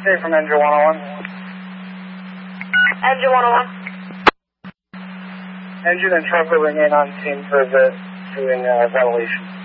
Stay from Engine 101. Engine 101. Engine and truck will remain on scene for the doing ventilation.